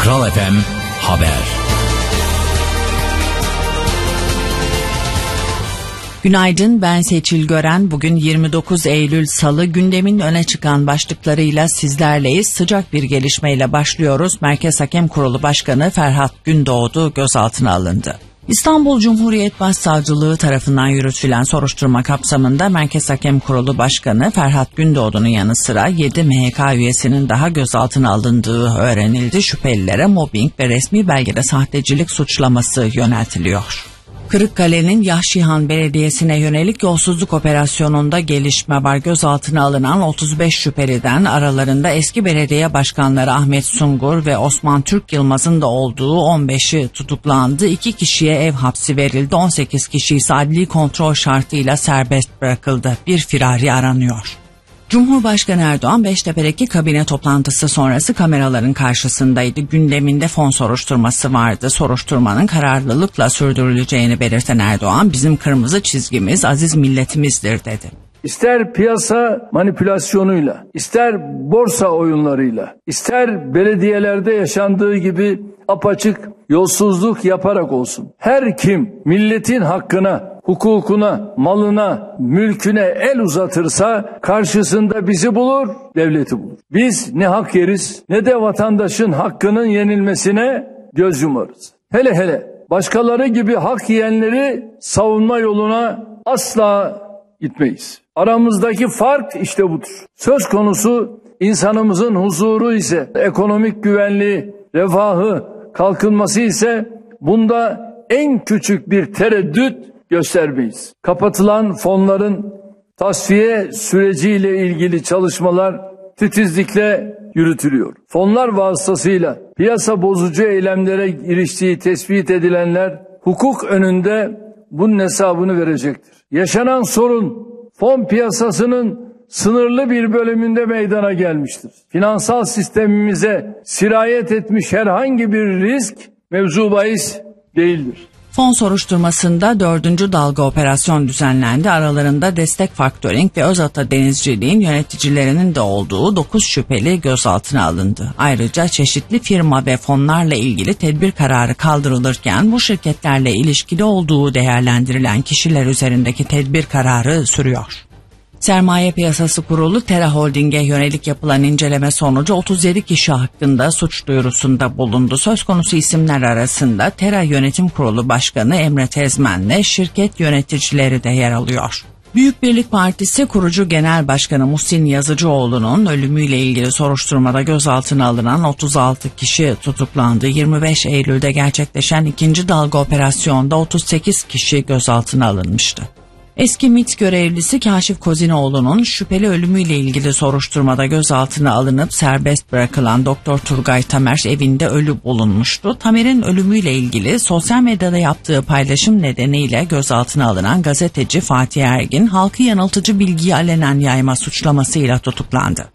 Kral FM Haber. Günaydın, ben Seçil Gören. Bugün 29 Eylül Salı, gündemin öne çıkan başlıklarıyla sizlerleyiz. Sıcak bir gelişmeyle başlıyoruz. Merkez Hakem Kurulu Başkanı Ferhat Gündoğdu gözaltına alındı. İstanbul Cumhuriyet Başsavcılığı tarafından yürütülen soruşturma kapsamında Merkez Hakem Kurulu Başkanı Ferhat Gündoğdu'nun yanı sıra 7 MHK üyesinin daha gözaltına alındığı öğrenildi. Şüphelilere mobbing ve resmi belgede sahtecilik suçlaması yöneltiliyor. Kırıkkale'nin Yahşihan Belediyesi'ne yönelik yolsuzluk operasyonunda gelişme var. Gözaltına alınan 35 şüpheliden aralarında eski belediye başkanları Ahmet Sungur ve Osman Türk Yılmaz'ın da olduğu 15'i tutuklandı. 2 kişiye ev hapsi verildi. 18 kişi ise adli kontrol şartıyla serbest bırakıldı. Bir firari aranıyor. Cumhurbaşkanı Erdoğan Beştepe'deki kabine toplantısı sonrası kameraların karşısındaydı. Gündeminde fon soruşturması vardı. Soruşturmanın kararlılıkla sürdürüleceğini belirten Erdoğan, bizim kırmızı çizgimiz aziz milletimizdir dedi. İster piyasa manipülasyonuyla, ister borsa oyunlarıyla, ister belediyelerde yaşandığı gibi apaçık yolsuzluk yaparak olsun. Her kim milletin hakkına, hukukuna, malına, mülküne el uzatırsa karşısında bizi bulur, devleti bulur. Biz ne hak yeriz ne de vatandaşın hakkının yenilmesine göz yumarız. Hele hele başkaları gibi hak yiyenleri savunma yoluna asla gitmeyiz. Aramızdaki fark işte budur. Söz konusu insanımızın huzuru ise, ekonomik güvenliği, refahı, kalkınması ise bunda en küçük bir tereddüt göstermeyiz. Kapatılan fonların tasfiye süreciyle ilgili çalışmalar titizlikle yürütülüyor. Fonlar vasıtasıyla piyasa bozucu eylemlere giriştiği tespit edilenler hukuk önünde bunun hesabını verecektir. Yaşanan sorun fon piyasasının sınırlı bir bölümünde meydana gelmiştir. Finansal sistemimize sirayet etmiş herhangi bir risk mevzu bahis değildir. Fon soruşturmasında 4. dalga operasyon düzenlendi. Aralarında Destek Faktöring ve Özata Denizciliğin yöneticilerinin de olduğu 9 şüpheli gözaltına alındı. Ayrıca çeşitli firma ve fonlarla ilgili tedbir kararı kaldırılırken bu şirketlerle ilişkili olduğu değerlendirilen kişiler üzerindeki tedbir kararı sürüyor. Sermaye Piyasası Kurulu Tera Holding'e yönelik yapılan inceleme sonucu 37 kişi hakkında suç duyurusunda bulundu. Söz konusu isimler arasında Tera Yönetim Kurulu Başkanı Emre Tezmen'le şirket yöneticileri de yer alıyor. Büyük Birlik Partisi kurucu Genel Başkanı Muhsin Yazıcıoğlu'nun ölümüyle ilgili soruşturmada gözaltına alınan 36 kişi tutuklandı. 25 Eylül'de gerçekleşen 2. dalga operasyonda 38 kişi gözaltına alınmıştı. Eski MİT görevlisi Kaşif Kozinoğlu'nun şüpheli ölümüyle ilgili soruşturmada gözaltına alınıp serbest bırakılan Doktor Turgay Tamer evinde ölü bulunmuştu. Tamer'in ölümüyle ilgili sosyal medyada yaptığı paylaşım nedeniyle gözaltına alınan gazeteci Fatih Ergin, halkı yanıltıcı bilgiyi alenen yayma suçlamasıyla tutuklandı.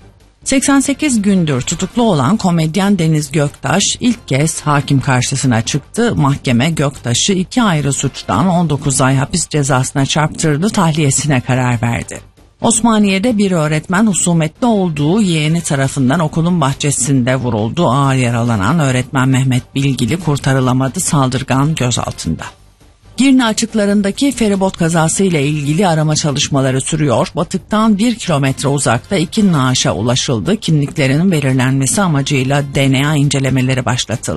88 gündür tutuklu olan komedyen Deniz Göktaş ilk kez hakim karşısına çıktı. Mahkeme Göktaş'ı 2 ayrı suçtan 19 ay hapis cezasına çarptırdı, tahliyesine karar verdi. Osmaniye'de bir öğretmen husumetli olduğu yeğeni tarafından okulun bahçesinde vuruldu. Ağır yaralanan öğretmen Mehmet Bilgili kurtarılamadı, saldırgan gözaltında. Girne açıklarındaki feribot kazası ile ilgili arama çalışmaları sürüyor. Batıktan 1 kilometre uzakta 2 naaşa ulaşıldı. Kimliklerinin belirlenmesi amacıyla DNA incelemeleri başlatıldı.